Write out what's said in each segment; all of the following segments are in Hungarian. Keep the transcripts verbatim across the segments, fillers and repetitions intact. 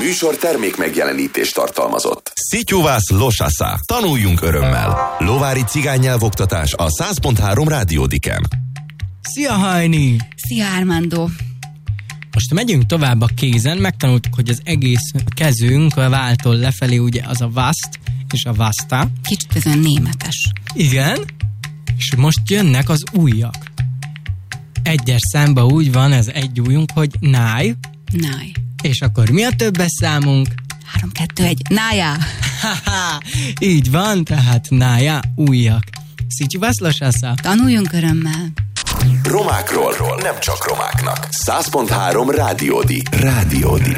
műsor termék megjelenítést tartalmazott. Szityuvász losasza. Tanuljunk örömmel. Lovári cigánynyelvoktatás a száz pont három Rádiódiken. Szia, Hajni! Szia, Armando! Most megyünk tovább a kézen, megtanultuk, hogy az egész kezünk a váltól lefelé ugye az a vaszt és a vasta. Kicsit ez olyan németes. Igen, és most jönnek az ujjak. Egyes számba úgy van ez egy ujjunk, hogy náj. Náj. És akkor mi a többes számunk? Három, kettő, egy. Nája. Haha, így van, tehát nája, ujjak. Szityuvász losasza. Tanuljunk örömmel. Romákról, nem csak romáknak. száz pont három Rádiódi. Rádiódi.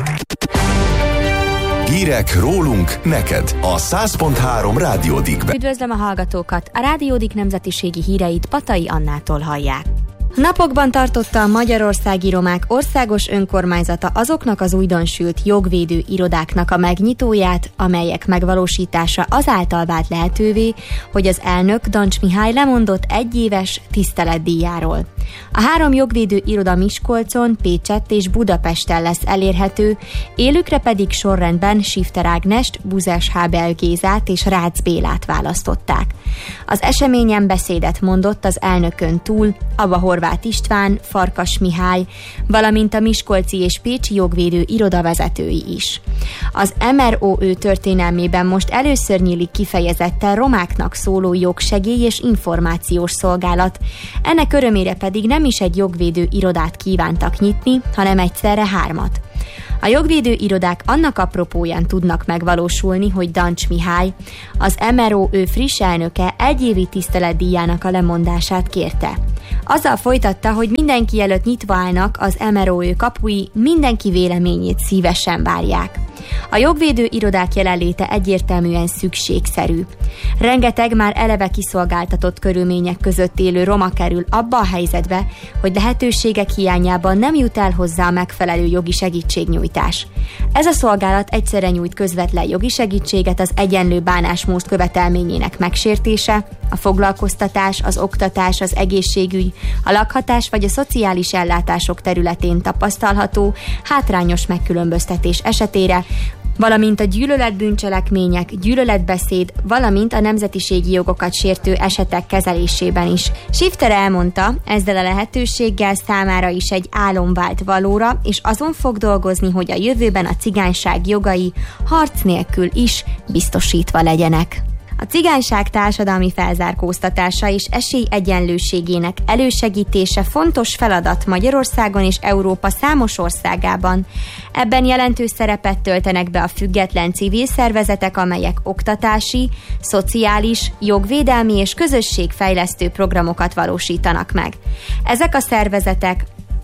Hírek rólunk, neked a száz pont három Rádiódikben. Üdvözlöm a hallgatókat! A Rádiódik nemzetiségi híreit Patai Annától hallják. Napokban tartotta a Magyarországi Romák Országos Önkormányzata azoknak az újdonsült jogvédő irodáknak a megnyitóját, amelyek megvalósítása azáltal vált lehetővé, hogy az elnök, Dancs Mihály lemondott egyéves tiszteletdíjáról. A három jogvédő iroda Miskolcon, Pécsett és Budapesten lesz elérhető, élükre pedig sorrendben Sifter Ágnest, Buzes Hábel Gézát és Rácz Bélát választották. Az eseményen beszédet mondott az elnökön túl Abba Horváth István, Farkas Mihály, valamint a miskolci és pécsi jogvédő irodavezetői is. Az em er o ö történelmében most először nyílik kifejezetten romáknak szóló jogsegély és információs szolgálat, ennek örömére pedig nem is egy jogvédő irodát kívántak nyitni, hanem egyszerre hármat. A jogvédő irodák annak apropóján tudnak megvalósulni, hogy Dancs Mihály, az em er o ö friss elnöke egyévi tiszteletdíjának a lemondását kérte. Azzal folytatta, hogy mindenki előtt nyitva állnak az em er o ö kapui, mindenki véleményét szívesen várják. A jogvédő irodák jelenléte egyértelműen szükségszerű. Rengeteg már eleve kiszolgáltatott körülmények között élő roma kerül abba a helyzetbe, hogy lehetőségek hiányában nem jut el hozzá a megfelelő jogi segítségnyújtás. Ez a szolgálat egyszerre nyújt közvetlen jogi segítséget az egyenlő bánásmód követelményének megsértése, a foglalkoztatás, az oktatás, az egészségügy, a lakhatás vagy a szociális ellátások területén tapasztalható hátrányos megkülönböztetés esetére, valamint a gyűlöletbűncselekmények, gyűlöletbeszéd, valamint a nemzetiségi jogokat sértő esetek kezelésében is. Sifter elmondta, ezzel a lehetőséggel számára is egy álom vált valóra, és azon fog dolgozni, hogy a jövőben a cigányság jogai harc nélkül is biztosítva legyenek. A cigányság társadalmi felzárkóztatása és esélyegyenlőségének elősegítése fontos feladat Magyarországon és Európa számos országában. Ebben jelentős szerepet töltenek be a független civil szervezetek, amelyek oktatási, szociális, jogvédelmi és közösségfejlesztő programokat valósítanak meg. Ezek a szervezetek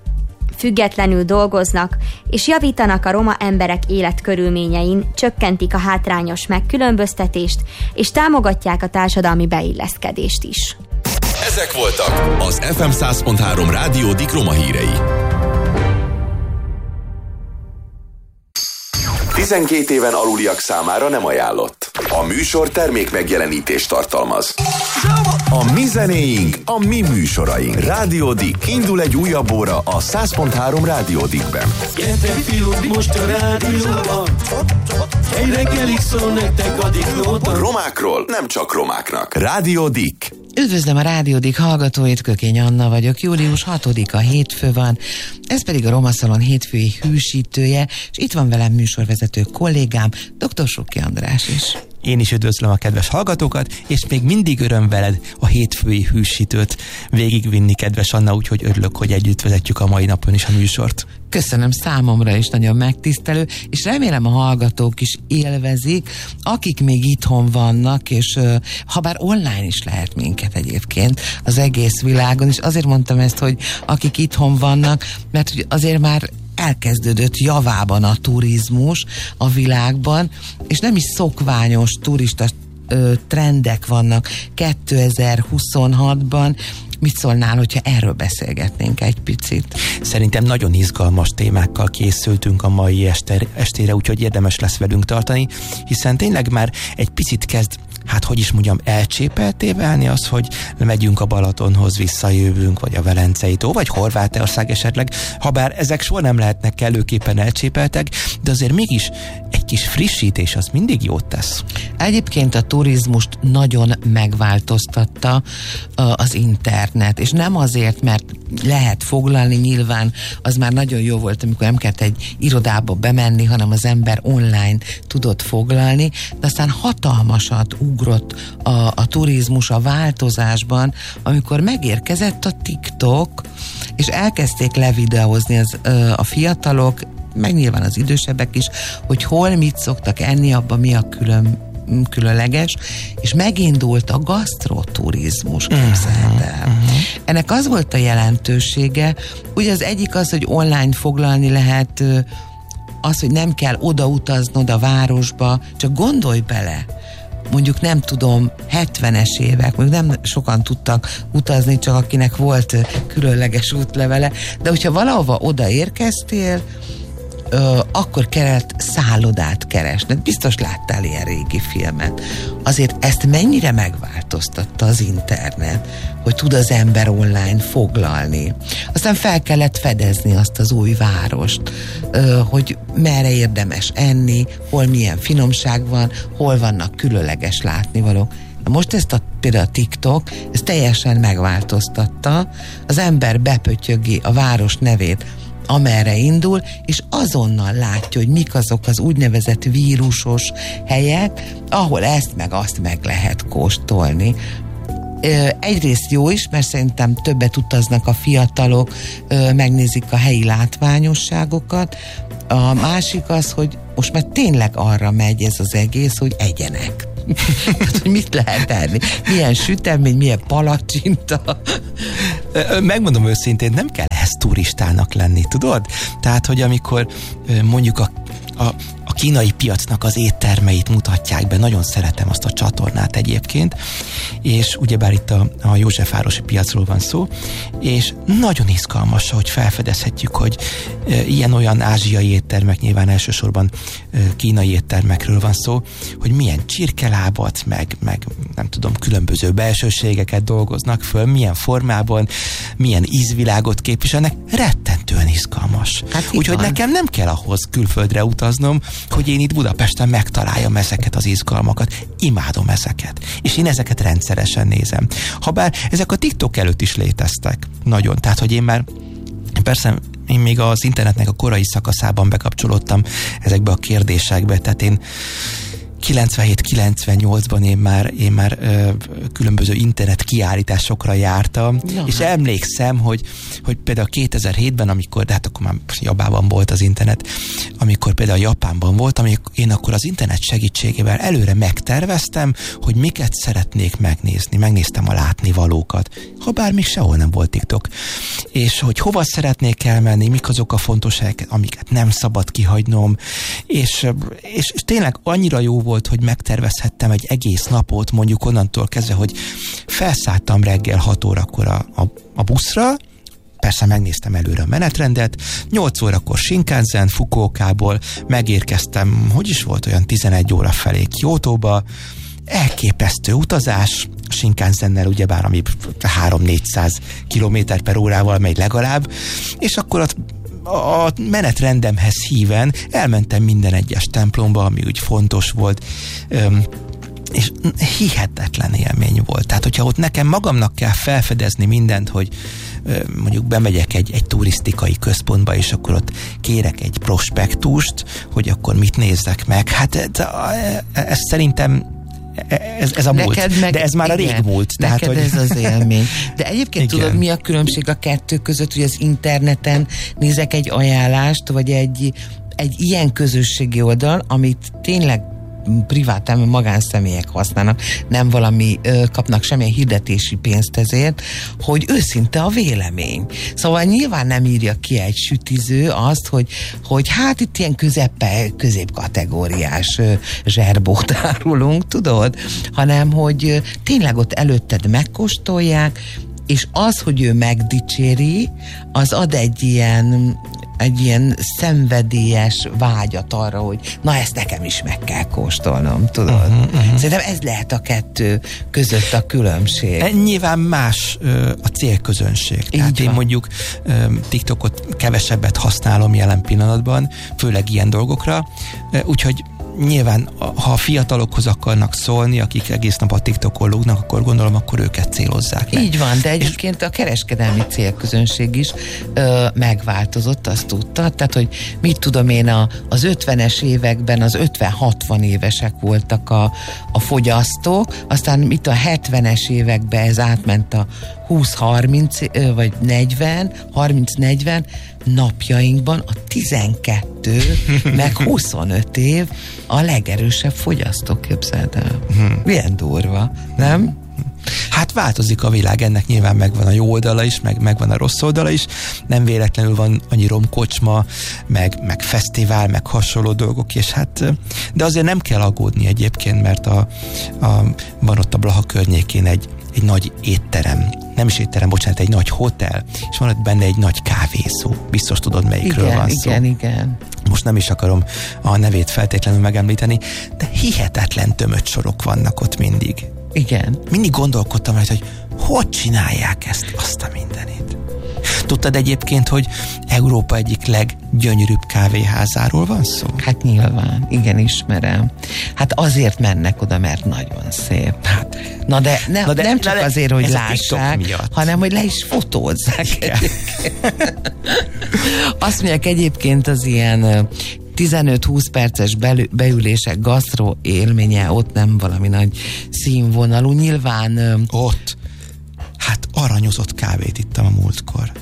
függetlenül dolgoznak, és javítanak a roma emberek életkörülményein, csökkentik a hátrányos megkülönböztetést, és támogatják a társadalmi beilleszkedést is. Ezek voltak az ef em száz pont három Rádiódik roma hírei. tizenkét éven aluliak számára nem ajánlott. A műsor termék megjelenítést tartalmaz. A mi zenéink, a mi műsoraink. Rádiódik. Indul egy újabb óra a száz pont három Rádiódikben. Gyertek fiúk, most a rádióban. Egy reggelig szól nektek a diklóban. Romákról, nem csak romáknak. Rádiódik. Üdvözlöm a Rádiódik hallgatóit, Kökény Anna vagyok. Július hatodika hétfő van, ez pedig a Roma Szalon hétfői hűsítője, és itt van velem műsorvezető kollégám, dr. Suki András is. Én is üdvözlöm a kedves hallgatókat, és még mindig öröm veled a hétfői hűsítőt végigvinni, kedves Anna, úgyhogy örülök, hogy együtt vezetjük a mai napon is a műsort. Köszönöm, számomra is nagyon megtisztelő, és remélem a hallgatók is élvezik, akik még itthon vannak, és ha bár online is lehet minket egyébként az egész világon, és azért mondtam ezt, hogy akik itthon vannak, mert azért már elkezdődött javában a turizmus a világban, és nem is szokványos turista ö, trendek vannak kétezer-huszonhatban, mit szólnál, hogyha erről beszélgetnénk egy picit? Szerintem nagyon izgalmas témákkal készültünk a mai este, estére, úgyhogy érdemes lesz velünk tartani, hiszen tényleg már egy picit kezd, hát hogy is mondjam, elcsépelté válni az, hogy megyünk a Balatonhoz, visszajövünk, vagy a Velencei tó, vagy Horvátország esetleg, habár ezek soha nem lehetnek kellőképpen elcsépeltek, de azért mégis egy kis frissítés az mindig jót tesz. Egyébként a turizmust nagyon megváltoztatta az internet, és nem azért, mert lehet foglalni, nyilván az már nagyon jó volt, amikor nem kellett egy irodába bemenni, hanem az ember online tudott foglalni, de aztán hatalmasat ugrott a, a turizmus a változásban, amikor megérkezett a TikTok, és elkezdték levideózni az, a fiatalok, meg nyilván az idősebbek is, hogy hol mit szoktak enni, abban mi a külön különleges, és megindult a gasztroturizmus, képzeld el. Uh-huh. Ennek az volt a jelentősége, ugye az egyik az, hogy online foglalni lehet, az, hogy nem kell odautaznod a városba, csak gondolj bele, mondjuk nem tudom, hetvenes évek, mondjuk nem sokan tudtak utazni, csak akinek volt különleges útlevele, de hogyha valahova odaérkeztél, Ö, akkor kellett szállodát keresned. Biztos láttál ilyen régi filmet. Azért ezt mennyire megváltoztatta az internet, hogy tud az ember online foglalni. Aztán fel kellett fedezni azt az új várost, ö, hogy merre érdemes enni, hol milyen finomság van, hol vannak különleges látnivalók. Most ezt a, például a TikTok, ez teljesen megváltoztatta. Az ember bepötyögi a város nevét, amerre indul, és azonnal látja, hogy mik azok az úgynevezett vírusos helyek, ahol ezt meg azt meg lehet kóstolni. Egyrészt jó is, mert szerintem többet utaznak a fiatalok, megnézik a helyi látványosságokat. A másik az, hogy most már tényleg arra megy ez az egész, hogy egyenek. Tehát, hogy mit lehet enni? Milyen sütemény, milyen palacsinta? Megmondom őszintén, nem kell ehhez turistának lenni, tudod? Tehát, hogy amikor mondjuk a, a, a kínai piacnak az éttermeit mutatják be, nagyon szeretem azt a csatornát egyébként, és ugyebár itt a, a Józsefvárosi piacról van szó, és nagyon izgalmas, hogy felfedezhetjük, hogy e, ilyen-olyan ázsiai éttermek, nyilván elsősorban e, kínai éttermekről van szó, hogy milyen csirkelábat, meg, meg nem tudom, különböző belsőségeket dolgoznak föl, milyen formában, milyen ízvilágot képviselnek, rettentően izgalmas. Hát úgyhogy nekem nem kell ahhoz külföldre utaznom, hogy én itt Budapesten megtaláljam ezeket az izgalmakat. Imádom ezeket. És én ezeket rendszeresen nézem. Habár ezek a TikTok előtt is léteztek. Nagyon. Tehát, hogy én már persze én még az internetnek a korai szakaszában bekapcsolódtam ezekbe a kérdésekbe, tehát én kilencvenhét kilencvennyolcban én már, én már ö, különböző internet kiállításokra jártam, no, és emlékszem, hogy, hogy például kétezer-hétben, amikor, de hát akkor már Japánban volt az internet, amikor például Japánban voltam, én akkor az internet segítségével előre megterveztem, hogy miket szeretnék megnézni. Megnéztem a látnivalókat, ha bár még sehol nem volt TikTok. És hogy hova szeretnék elmenni, mik azok a fontos helyek, amiket nem szabad kihagynom, és, és, és tényleg annyira jó volt, volt, hogy megtervezhettem egy egész napot, mondjuk onnantól kezdve, hogy felszálltam reggel hat órakor a, a, a buszra, persze megnéztem előre a menetrendet, nyolc órakor Shinkansen, Fukuokából megérkeztem, hogy is volt, olyan tizenegy óra felé Kyotóba, elképesztő utazás, Shinkansennel ugyebár, ami három-négyszáz kilométer per órával megy legalább, és akkor ott a menetrendemhez híven elmentem minden egyes templomba, ami úgy fontos volt, öm, és hihetetlen élmény volt. Tehát, hogyha ott nekem magamnak kell felfedezni mindent, hogy öm, mondjuk bemegyek egy, egy turisztikai központba, és akkor ott kérek egy prospektust, hogy akkor mit nézzek meg. Hát ez, ez szerintem Ez, ez a múlt, meg, de ez már igen, a régmúlt. Tehát, neked hogy... ez az élmény. De egyébként igen. Tudod, mi a különbség a kettő között, hogy az interneten nézek egy ajánlást, vagy egy, egy ilyen közösségi oldal, amit tényleg privát, magánszemélyek használnak, nem valami, ö, kapnak semmilyen hirdetési pénzt ezért, hogy őszinte a vélemény. Szóval nyilván nem írja ki egy sütiző azt, hogy, hogy hát itt ilyen közepe, középkategóriás ö, zserbót árulunk, tudod? Hanem, hogy ö, tényleg ott előtted megkóstolják, és az, hogy ő megdicséri, az ad egy ilyen egy ilyen szenvedélyes vágyat arra, hogy na ezt nekem is meg kell kóstolnom, tudod? Uh-huh, uh-huh. Szerintem ez lehet a kettő között a különbség. E, nyilván más ö, a célközönség. Így Tehát van. Én mondjuk ö, TikTokot kevesebbet használom jelen pillanatban, főleg ilyen dolgokra, ö, úgyhogy nyilván, ha a fiatalokhoz akarnak szólni, akik egész nap a TikTokon lógnak, akkor gondolom, akkor őket célozzák meg. Így van, de egyébként a kereskedelmi célközönség is ö, megváltozott, azt tudta. Tehát, hogy mit tudom én, a, az ötvenes években az ötven-hatvan évesek voltak a, a fogyasztók, aztán itt a hetvenes években ez átment a húsz-harminc vagy negyven, harminc-negyven, napjainkban a tizenkettő meg huszonöt év a legerősebb fogyasztó, képzeld el. Hmm. Milyen durva, nem? Hát változik a világ, ennek nyilván megvan a jó oldala is, meg megvan a rossz oldala is. Nem véletlenül van annyi romkocsma, meg, meg fesztivál, meg hasonló dolgok, és hát, de azért nem kell aggódni egyébként, mert a, a, van ott a Blaha környékén egy, egy nagy étterem, nem is étterem, bocsánat, egy nagy hotel, és van ott benne egy nagy kávészó. Biztos tudod, melyikről igen, van szó. Igen, igen, Most nem is akarom a nevét feltétlenül megemlíteni, de hihetetlen tömött sorok vannak ott mindig. Igen. Mindig gondolkodtam rajta, hogy hogy csinálják ezt, azt a mindenit. Tudtad egyébként, hogy Európa egyik leggyönyörűbb kávéházáról van szó? Hát nyilván, igen, ismerem. Hát azért mennek oda, mert nagyon szép. Hát, na de, ne, na de nem csak de, azért, hogy lássák, hanem hogy le is fotózzák. Azt mondják egyébként az ilyen tizenöt-húsz perces belü- beülések, gasztró élménye ott nem valami nagy színvonalú. Nyilván... Ott? Hát aranyozott kávét ittam a múltkor.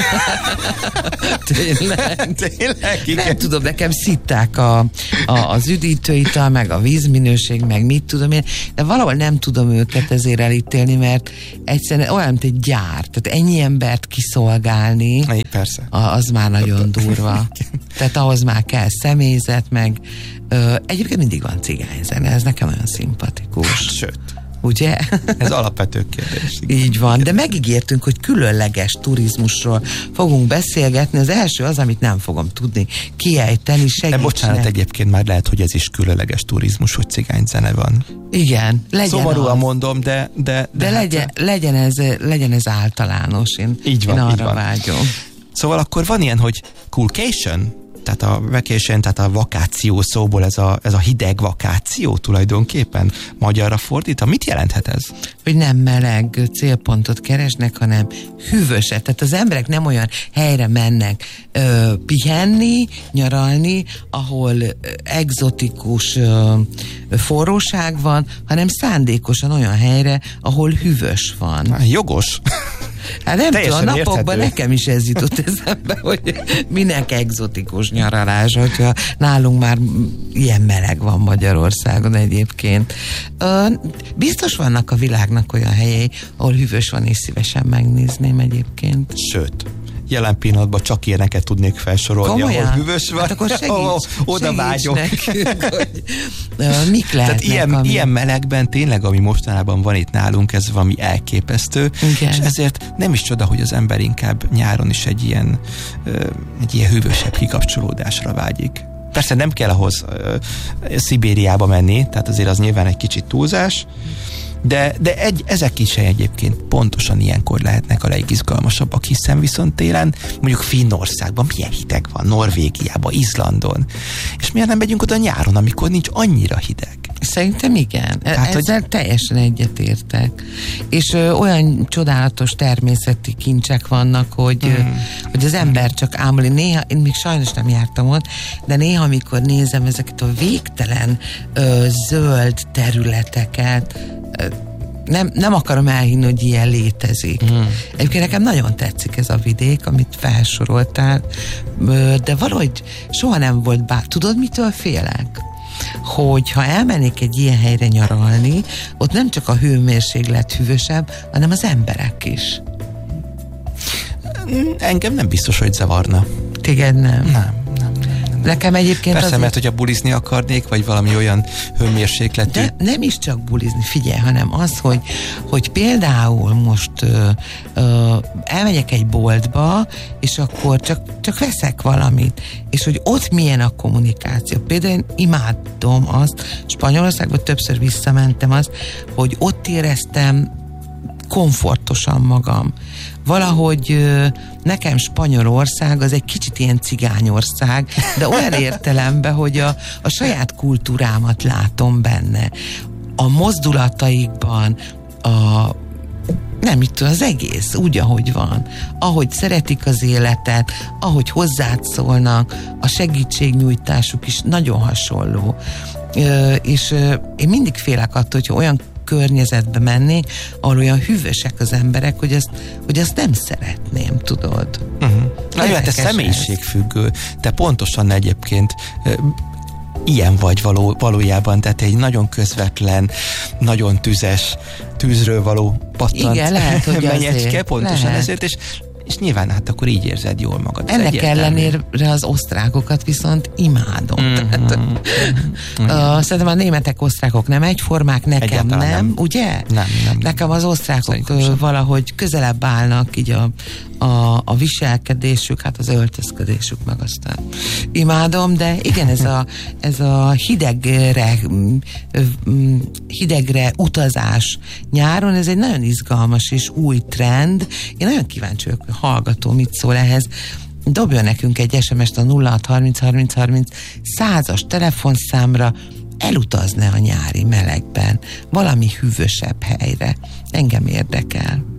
Tényleg? Tényleg? Igen. Nem tudom, nekem szitták a, a, az üdítőital, meg a vízminőség, meg mit tudom én, de valahol nem tudom őket ezért elítélni, mert egyszerűen olyan, mint egy gyár. Tehát ennyi embert kiszolgálni, persze. A, az már nagyon durva. Tehát ahhoz már kell személyzet, meg ö, egyébként mindig van cigányzene, ez nekem nagyon szimpatikus. Sőt. Ugye? Ez alapvető kérdés. Így van, de megígértünk, hogy különleges turizmusról fogunk beszélgetni. Az első az, amit nem fogom tudni kiejteni, segítsnek. De bocsánat, egyébként már lehet, hogy ez is különleges turizmus, hogy cigányzene van. Igen, legyen Szomorúan az. mondom, de... De, de, de hát legyen, legyen, ez, legyen ez általános. Én, így van, én arra így van. vágyom. Szóval akkor van ilyen, hogy coolcation? Tehát a vacation, tehát a vakáció szóból ez a, ez a hideg vakáció tulajdonképpen magyarra fordítva. Mit jelenthet ez? Hogy nem meleg célpontot keresnek, hanem hűvöset. Tehát az emberek nem olyan helyre mennek ö, pihenni, nyaralni, ahol ö, egzotikus ö, forróság van, hanem szándékosan olyan helyre, ahol hűvös van. Há, jogos. Hát nem tudom, a napokban érthető. Nekem is ez jutott eszembe, hogy minek egzotikus nyaralás, hogyha nálunk már ilyen meleg van Magyarországon egyébként. Biztos vannak a világnak olyan helyei, ahol hűvös van, és szívesen megnézném egyébként. Sőt, jelen pillanatban csak ilyeneket tudnék felsorolni, komolyan? Ahol hűvös van. Hát akkor segíts, oh, oda vágyok. nekünk, hogy uh, mik lehetnek. Tehát ilyen, ami... ilyen melegben tényleg, ami mostanában van itt nálunk, ez valami elképesztő. Igen. És ezért nem is csoda, hogy az ember inkább nyáron is egy ilyen, uh, egy ilyen hűvösebb kikapcsolódásra vágyik. Persze nem kell ahhoz uh, Szibériába menni, tehát azért az nyilván egy kicsit túlzás, de, de egy, ezek is egyébként pontosan ilyenkor lehetnek a legizgalmasabbak, hiszen viszont télen mondjuk Finnországban milyen hideg van, Norvégiában, Izlandon, és miért nem megyünk oda nyáron, amikor nincs annyira hideg? Szerintem igen. Tehát, ezzel hogy... teljesen egyetértek. És ö, olyan csodálatos természeti kincsek vannak, hogy, hmm. ö, hogy az ember csak ámulni. Néha, én még sajnos nem jártam ott, de néha, amikor nézem ezeket a végtelen ö, zöld területeket, ö, nem, nem akarom elhinni, hogy ilyen létezik. Hmm. Egyébként nekem nagyon tetszik ez a vidék, amit felsoroltál, ö, de valahogy soha nem volt bár. Tudod, mitől félek? Hogy ha elmennék egy ilyen helyre nyaralni, ott nem csak a hőmérséklet hűvösebb, hanem az emberek is. Engem nem biztos, hogy zavarna. Téged nem? Nem, nem, nem. nem. Nekem egyébként Persze, azért... mert hogyha bulizni akarnék, vagy valami olyan hőmérsékletű... De nem is csak bulizni, figyelj, hanem az, hogy, hogy például most ö, ö, elmegyek egy boltba, és akkor csak, csak veszek valamit, és hogy ott milyen a kommunikáció. Például én imádom azt, Spanyolországban többször visszamentem azt, hogy ott éreztem komfortosan magam. Valahogy nekem Spanyolország az egy kicsit ilyen cigányország, de olyan értelemben, hogy a, a saját kultúrámat látom benne. A mozdulataikban, a nem itt az egész, úgy, ahogy van. Ahogy szeretik az életet, ahogy hozzád szólnak, a segítségnyújtásuk is nagyon hasonló. Ö, és ö, én mindig félek attól, hogyha olyan környezetbe mennék, ahol olyan hűvösek az emberek, hogy ezt, hogy ezt nem szeretném, tudod. Uh-huh. Na jó, hát te személyiségfüggő. Te pontosan egyébként ö, ilyen vagy való, valójában, tehát egy nagyon közvetlen, nagyon tüzes, tűzről való pattant. Igen, lehet, hogy menyecske, pontosan lehet. Ezért, és és nyilván hát akkor így érzed jól magad. Ennek ellenére az osztrákokat viszont imádom. Mm-hmm. Tehát, mm-hmm. uh, szerintem a németek, osztrákok nem egyformák, nekem Egyáltalán nem, nem, ugye? Nem, nem. Nekem az osztrákok uh, valahogy közelebb állnak így a, a, a viselkedésük, hát az öltözködésük meg aztán imádom, de igen, ez a, ez a hidegre hidegre utazás nyáron, ez egy nagyon izgalmas és új trend. Én nagyon kíváncsi vagyok, hallgató mit szól ehhez. Dobjon nekünk egy es em est a nulla hat harminc harminc harminc százas telefonszámra, elutazne a nyári melegben valami hűvösebb helyre. Engem érdekel.